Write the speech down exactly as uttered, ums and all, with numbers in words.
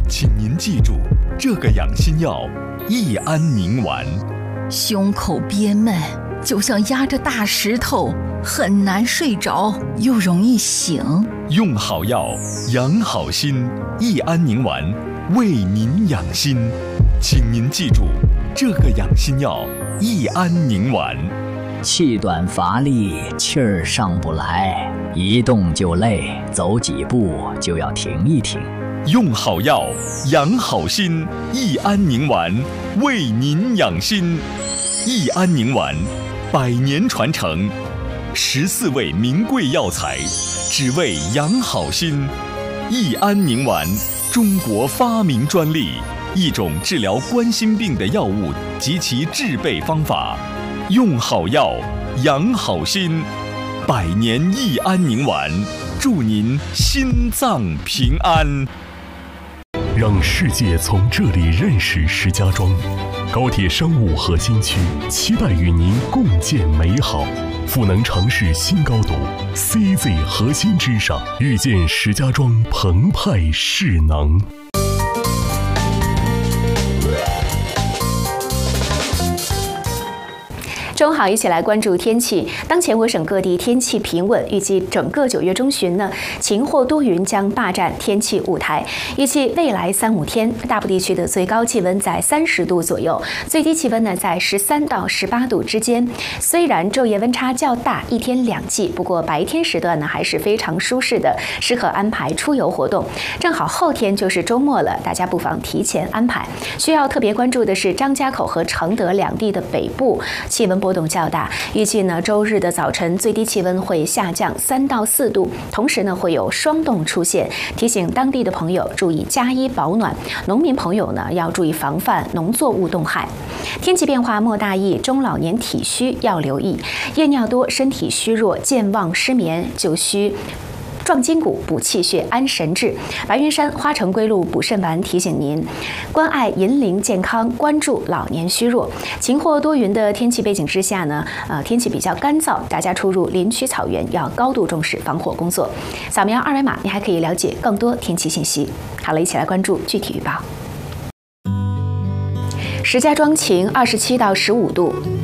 请您记住这个养心药益安宁丸。 胸口憋闷，就像压着大石头，很难睡着，又容易醒。 用好药，养好心，益安宁丸为您养心。请您记住这个养心药益安宁丸。 气短乏力，气儿上不来，一动就累，走几步就要停一停。 用好药，养好心，益安宁丸为您养心。益安宁丸，百年传承，十四味名贵药材，只为养好心。益安宁丸，中国发明专利，一种治疗冠心病的药物及其制备方法。用好药，养好心，百年益安宁丸，祝您心脏平安。 让世界从这里认识石家庄。高铁商务核心区，期待与您共建美好。赋能城市新高度 ，C Z 核心之上，遇见石家庄澎湃势能。 中午好，一起来关注天气。当前我省各地天气平稳，预计整个九月中旬呢，晴或多云将霸占天气舞台。预计未来三五天，大部地区的最高气温在三十度左右，最低气温呢在十三到十八度之间。虽然昼夜温差较大，一天两季，不过白天时段呢还是非常舒适的，适合安排出游活动。正好后天就是周末了，大家不妨提前安排。需要特别关注的是张家口和承德两地的北部气温波动较大，预计呢周日的早晨最低气温会下降三到四度，同时呢会有霜冻出现，提醒当地的朋友注意加衣保暖，农民朋友呢要注意防范农作物冻害。天气变化莫大意，中老年体虚要留意，夜尿多、身体虚弱、健忘、失眠就需壮筋骨、补气血、安神志。白云山花城龟鹿补肾丸提醒您，关爱银龄健康，关注老年虚弱。晴或多云的天气背景之下呢，呃，天气比较干燥，大家出入林区草原要高度重视防火工作。扫描二维码，你还可以了解更多天气信息。好了，一起来关注具体预报。石家庄晴，二十七到十五度。